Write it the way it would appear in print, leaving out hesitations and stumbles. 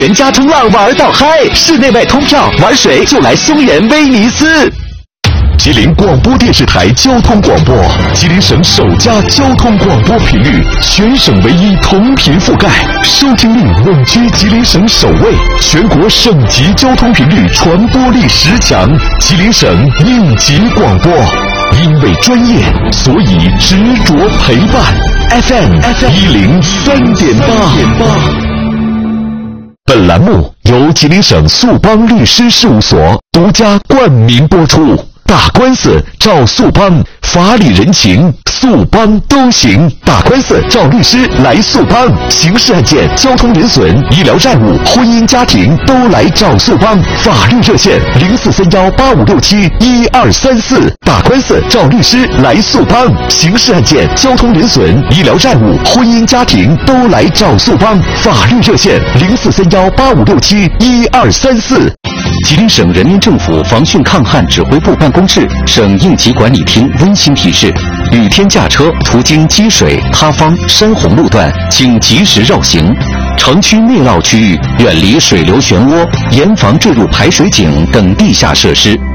全家冲浪玩到嗨，室内外通票，玩水就来松原威尼斯。吉林广播电视台交通广播，吉林省首家交通广播频率，全省唯一同频覆盖，收听率稳居吉林省首位，全国省级交通频率传播力10强，吉林省应急广播。因为专业，所以执着陪伴。FM 103.8。本栏目由吉林省速邦律师事务所独家冠名播出。打官司找速邦，法理人情速邦都行。打官司找律师来速邦，刑事案件、交通人损、医疗债务、婚姻家庭都来找速邦。法律热线043185671234。打官司找律师来速邦，刑事案件、交通人损、医疗债务、婚姻家庭都来找速邦。法律热线043185671234。吉林省人民政府防汛抗旱指挥部办公室、省应急管理厅温馨提示：雨天驾车途经积水、塌方、山洪路段，请及时绕行。城区内涝区域远离水流漩涡，严防坠入排水井等地下设施。